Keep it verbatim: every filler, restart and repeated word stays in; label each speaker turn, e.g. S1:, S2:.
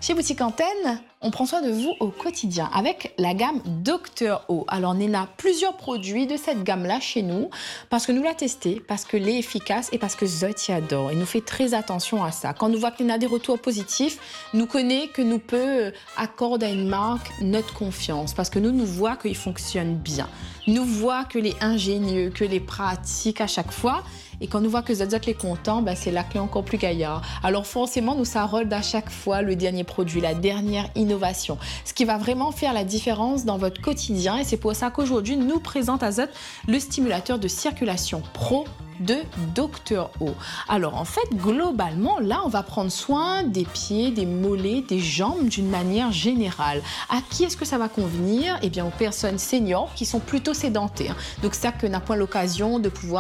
S1: Chez Boutique Antenne, on prend soin de vous au quotidien avec la gamme Docteur O. Alors, on a plusieurs produits de cette gamme-là chez nous parce que nous l'a testé, parce que l'est efficace et parce que Zot y adore. Il nous fait très attention à ça. Quand nous voit qu'il y a des retours positifs, nous connaît que nous peut accorder à une marque notre confiance parce que nous nous voit qu'il fonctionne bien. Nous voit que les ingénieux, que les pratiques à chaque fois. Et quand nous voit que Zot Zot est content, ben c'est là qu'il est encore plus gaillard. Alors forcément, nous ça rôle à chaque fois le dernier produit, la dernière innovation. Ce qui va vraiment faire la différence dans votre quotidien. Et c'est pour ça qu'aujourd'hui, nous présente à Zot le stimulateur de circulation Pro de Docteur O. Alors en fait, globalement, là, on va prendre soin des pieds, des mollets, des jambes d'une manière générale. À qui est-ce que ça va convenir? Eh bien, aux personnes seniors qui sont plutôt sédentaires. Donc ça que n'a pas l'occasion de pouvoir